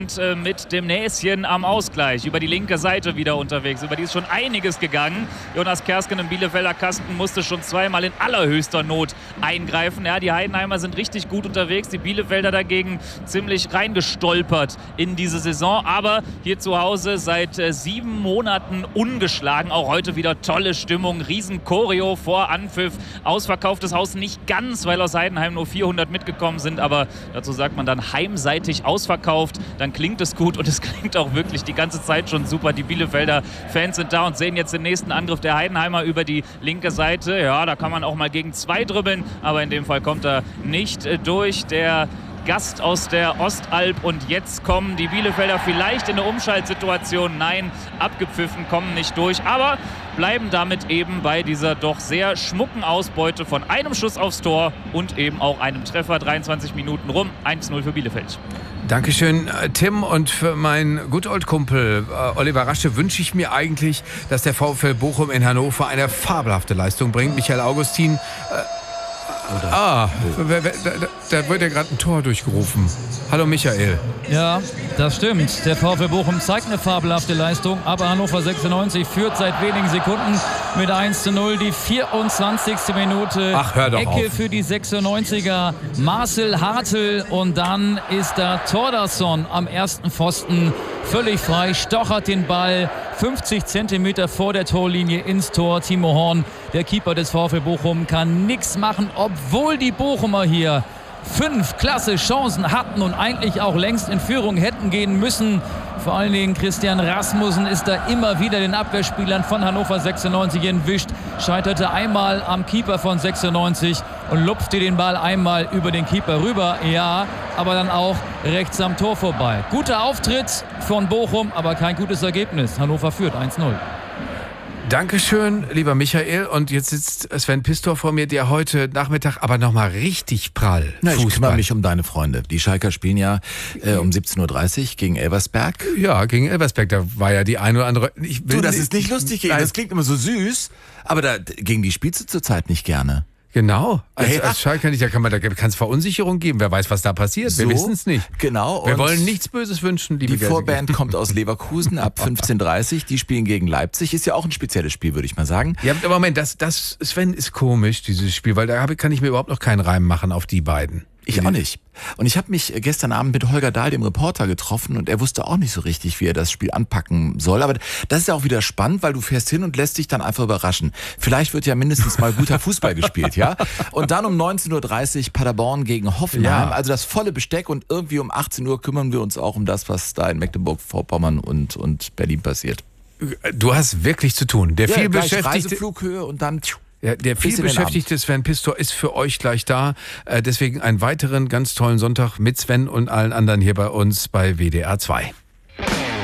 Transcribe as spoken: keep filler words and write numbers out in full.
Mit dem Näschen am Ausgleich, über die linke Seite wieder unterwegs. Über die ist schon einiges gegangen. Jonas Kersken im Bielefelder Kasten musste schon zweimal in allerhöchster Not eingreifen. Ja, die Heidenheimer sind richtig gut unterwegs. Die Bielefelder dagegen ziemlich reingestolpert in diese Saison. Aber hier zu Hause seit äh, sieben Monaten ungeschlagen. Auch heute wieder tolle Stimmung. Riesen Choreo vor Anpfiff. Ausverkauftes Haus nicht ganz, weil aus Heidenheim nur vierhundert mitgekommen sind. Aber dazu sagt man dann heimseitig ausverkauft. Dann klingt es gut und es klingt auch wirklich die ganze Zeit schon super. Die Bielefelder Fans sind da und sehen jetzt den nächsten Angriff der Heidenheimer über die linke Seite. Ja, da kann man auch mal gegen zwei dribbeln, aber in dem Fall kommt er nicht durch. Der Gast aus der Ostalb und jetzt kommen die Bielefelder vielleicht in eine Umschaltsituation. Nein, abgepfiffen, kommen nicht durch, aber bleiben damit eben bei dieser doch sehr schmucken Ausbeute von einem Schuss aufs Tor und eben auch einem Treffer. dreiundzwanzig Minuten rum, eins null für Bielefeld. Dankeschön, Tim. Und für meinen Good Old Kumpel äh, Oliver Rasche wünsche ich mir eigentlich, dass der VfL Bochum in Hannover eine fabelhafte Leistung bringt. Michael Augustin. Äh, ah, da, da, da wird ja gerade ein Tor durchgerufen. Hallo Michael. Ja, das stimmt. Der VfL Bochum zeigt eine fabelhafte Leistung, aber Hannover sechsundneunzig führt seit wenigen Sekunden mit eins zu null. Die vierundzwanzigste Minute. Ach, hör doch Ecke auf. für die sechsundneunziger. Marcel Hartl und dann ist da Thordarson am ersten Pfosten völlig frei, stochert den Ball fünfzig Zentimeter vor der Torlinie ins Tor. Timo Horn, der Keeper des VfL Bochum, kann nichts machen, obwohl die Bochumer hier fünf klasse Chancen hatten und eigentlich auch längst in Führung hätten gehen müssen. Vor allen Dingen Christian Rasmussen ist da immer wieder den Abwehrspielern von Hannover sechsundneunzig entwischt. Scheiterte einmal am Keeper von sechsundneunzig und lupfte den Ball einmal über den Keeper rüber. Ja, aber dann auch rechts am Tor vorbei. Guter Auftritt von Bochum, aber kein gutes Ergebnis. Hannover führt eins null. Dankeschön, lieber Michael. Und jetzt sitzt Sven Pistor vor mir, der heute Nachmittag aber nochmal richtig prall Na, Fußball. ich kümmere mich um deine Freunde. Die Schalker spielen ja äh, um siebzehn Uhr dreißig gegen Elversberg. Ja, gegen Elversberg. Da war ja die eine oder andere... Ich will Du, das ist nicht lustig, Nein. das klingt immer so süß, aber da, gegen die spielst du zurzeit nicht gerne. Genau. Als, Ja, ja. als Schalker nicht, da kann man, da kann es Verunsicherung geben. Wer weiß, was da passiert. Wir So, wissen es nicht. Genau. Wir und wollen nichts Böses wünschen, liebe Die Gersige. Vorband kommt aus Leverkusen ab fünfzehn Uhr dreißig. Die spielen gegen Leipzig. Ist ja auch ein spezielles Spiel, würde ich mal sagen. Ja, aber Moment, das, das, Sven, ist komisch, dieses Spiel, weil da habe, kann ich mir überhaupt noch keinen Reim machen auf die beiden. Ich auch nicht. Und ich habe mich gestern Abend mit Holger Dahl, dem Reporter, getroffen und er wusste auch nicht so richtig, wie er das Spiel anpacken soll. Aber das ist ja auch wieder spannend, weil du fährst hin und lässt dich dann einfach überraschen. Vielleicht wird ja mindestens mal guter Fußball gespielt, ja? Und dann um neunzehn Uhr dreißig Paderborn gegen Hoffenheim. Ja. Also das volle Besteck und irgendwie um achtzehn Uhr kümmern wir uns auch um das, was da in Mecklenburg-Vorpommern und, und Berlin passiert. Du hast wirklich zu tun. Der Ja, viel gleich beschäftigte... Reisenflughöhe und dann... Ja, der Bis in den vielbeschäftigte Sven Pistor ist für euch gleich da. Äh, deswegen einen weiteren ganz tollen Sonntag mit Sven und allen anderen hier bei uns bei W D R zwei.